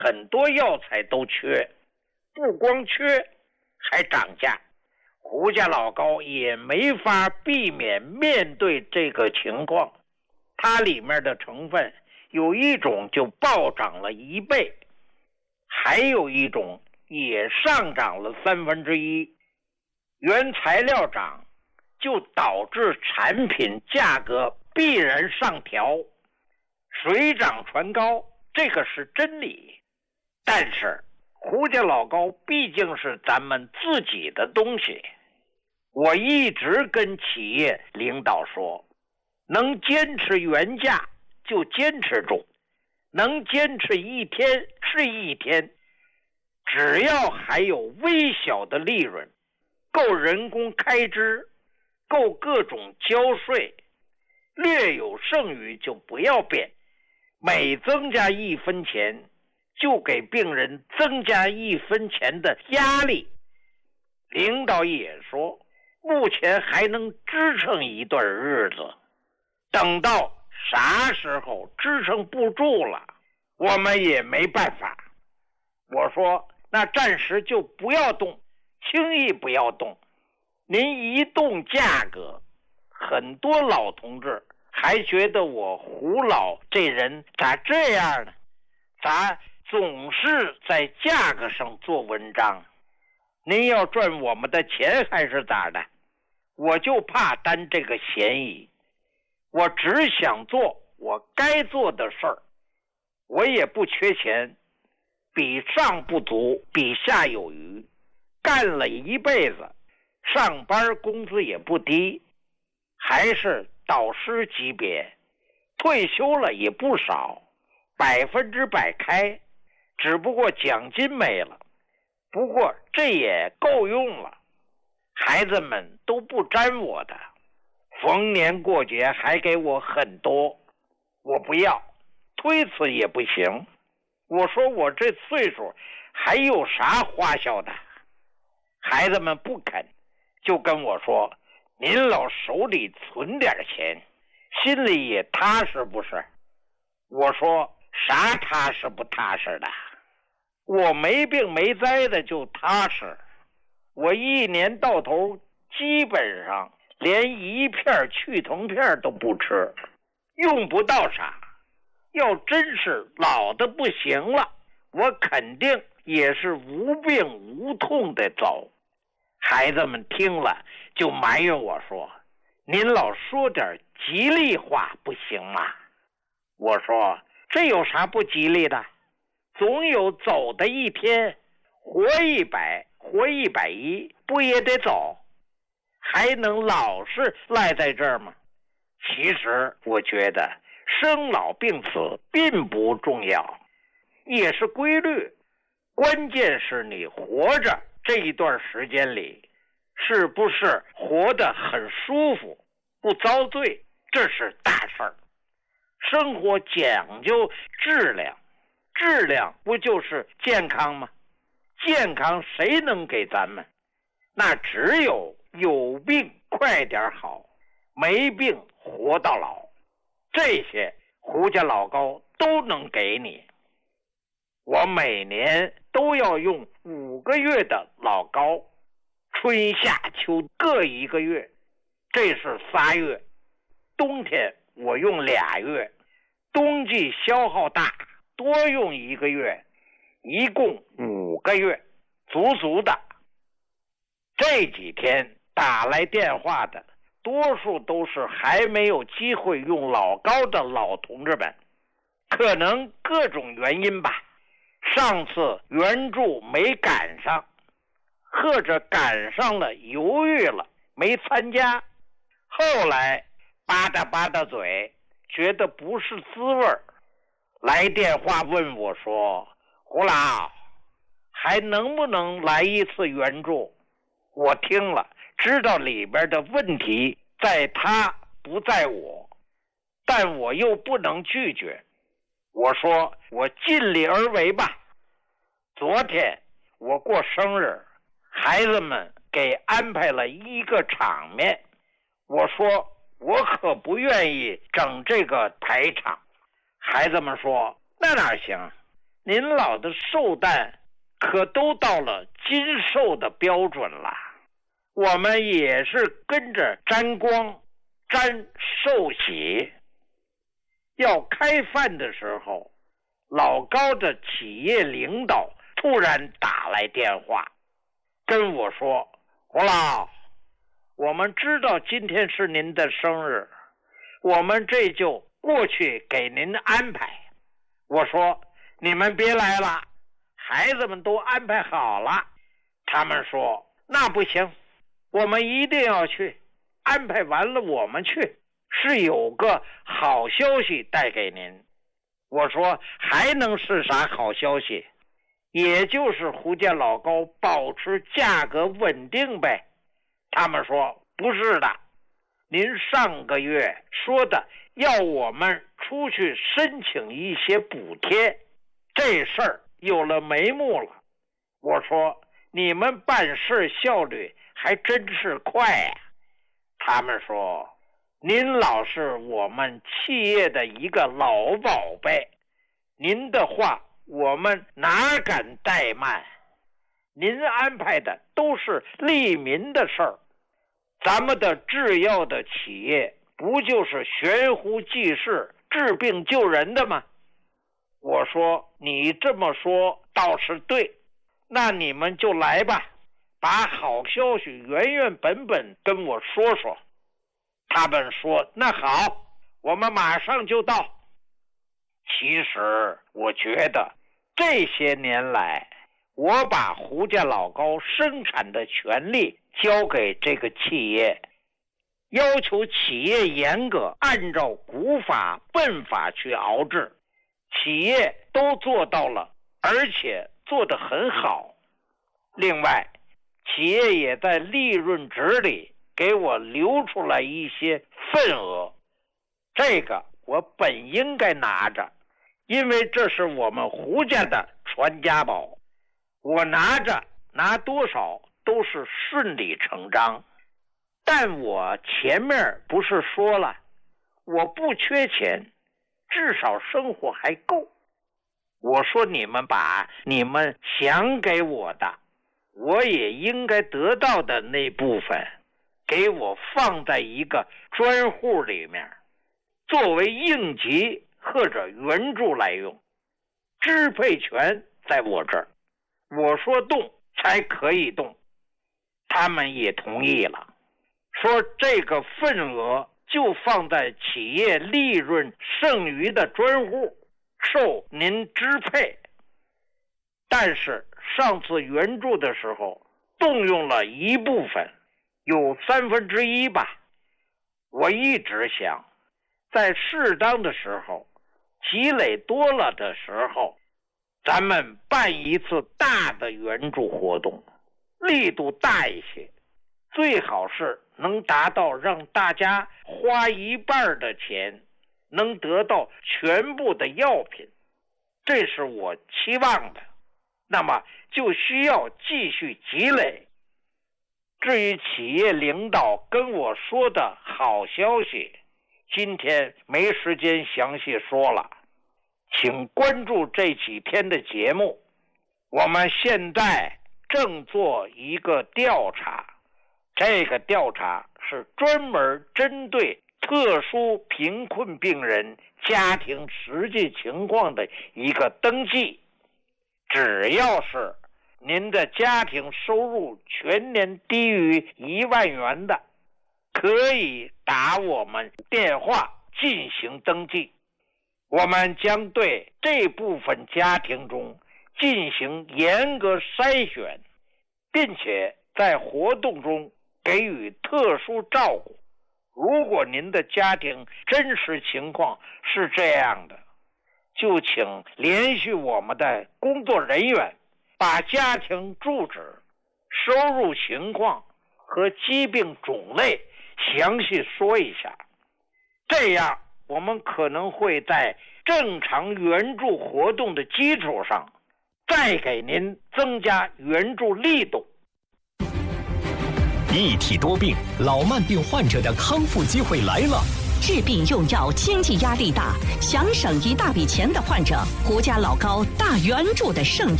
很多药材都缺，不光缺，还涨价。胡家老高也没法避免面对这个情况，它里面的成分有一种就暴涨了1倍，还有一种也上涨了1/3。原材料涨就导致产品价格必然上调，水涨船高，这个是真理。但是胡家老高毕竟是咱们自己的东西，我一直跟企业领导说，能坚持原价就坚持住，能坚持1天是1天，只要还有微小的利润，够人工开支，够各种交税，略有剩余就不要变，每增加1分钱就给病人增加1分钱的压力。领导也说目前还能支撑一段日子，等到啥时候支撑不住了，我们也没办法。我说那暂时就不要动，轻易不要动。您一动价格，很多老同志还觉得我胡老这人咋这样呢？咋总是在价格上做文章？您要赚我们的钱还是咋的？我就怕担这个嫌疑，我只想做我该做的事儿，我也不缺钱，比上不足，比下有余，干了一辈子，上班工资也不低，还是导师级别，退休了也不少，100%开，只不过奖金没了，不过这也够用了，孩子们都不沾我的，逢年过节还给我很多，我不要，推辞也不行。我说我这岁数还有啥花销的？孩子们不肯，就跟我说，您老手里存点钱，心里也踏实不是？我说啥踏实不踏实的？我没病没灾的就踏实，我一年到头基本上连1片去疼片都不吃，用不到啥。要真是老的不行了，我肯定也是无病无痛的走。孩子们听了就埋怨我说，您老说点吉利话不行吗？我说这有啥不吉利的？总有走的一天，活100活110不也得走？还能老是赖在这儿吗？其实我觉得生老病死并不重要，也是规律，关键是你活着这一段时间里是不是活得很舒服，不遭罪，这是大事儿。生活讲究质量，质量不就是健康吗？健康谁能给咱们？那只有病快点好，没病活到老，这些胡家老高都能给你。我每年都要用5个月的老高，春夏秋各1个月，这是3月。冬天我用2月，冬季消耗大，多用1个月，一共5个月，足足的。这几天打来电话的多数都是还没有机会用老高的老同志们，可能各种原因吧，上次援助没赶上，或者赶上了犹豫了没参加，后来吧嗒嘴，觉得不是滋味儿，来电话问我说，胡老还能不能来一次援助？我听了知道里边的问题在他不在我，但我又不能拒绝，我说我尽力而为吧。昨天我过生日，孩子们给安排了一个场面，我说我可不愿意整这个排场。孩子们说那哪行， 您老的寿诞可都到了金寿的标准了，我们也是跟着沾光沾寿喜。要开饭的时候，老高的企业领导突然打来电话跟我说，胡老，我们知道今天是您的生日，我们这就过去给您安排。我说你们别来了，孩子们都安排好了。他们说那不行，我们一定要去，安排完了我们去，是有个好消息带给您。我说还能是啥好消息？也就是胡家老高保持价格稳定呗。他们说不是的，您上个月说的要我们出去申请一些补贴，这事儿有了眉目了。我说你们办事效率还真是快呀。他们说您老是我们企业的一个老宝贝，您的话我们哪敢怠慢，您安排的都是利民的事儿，咱们的制药的企业不就是悬壶济世治病救人的吗？我说你这么说倒是对，那你们就来吧，把好消息原原本本跟我说说。他们说那好，我们马上就到。其实我觉得这些年来，我把胡家老高生产的权利交给这个企业，要求企业严格按照古法笨法去熬制，企业都做到了，而且做得很好。另外，企业也在利润值里给我留出来一些份额，这个我本应该拿着，因为这是我们胡家的传家宝，我拿着拿多少都是顺理成章。但我前面不是说了，我不缺钱，至少生活还够。我说你们把你们想给我的，我也应该得到的那部分给我放在一个专户里面，作为应急或者援助来用，支配权在我这儿，我说动才可以动。他们也同意了，说这个份额就放在企业利润剩余的专户，受您支配。但是上次援助的时候动用了一部分，有1/3吧。我一直想，在适当的时候，积累多了的时候，咱们办一次大的援助活动，力度大一些，最好是能达到让大家花一半的钱能得到全部的药品，这是我期望的。那么就需要继续积累。至于企业领导跟我说的好消息，今天没时间详细说了，请关注这几天的节目。我们现在正做一个调查，这个调查是专门针对特殊贫困病人家庭实际情况的一个登记。只要是您的家庭收入全年低于1万元的，可以打我们电话进行登记。我们将对这部分家庭中进行严格筛选，并且在活动中给予特殊照顾。如果您的家庭真实情况是这样的，就请联系我们的工作人员，把家庭住址、收入情况和疾病种类详细说一下。这样我们可能会在正常援助活动的基础上，再给您增加援助力度。 一体多病，老慢病患者的康复机会来了。 治病用药经济压力大，想省一大笔钱的患者，胡家老高大援助的盛宴。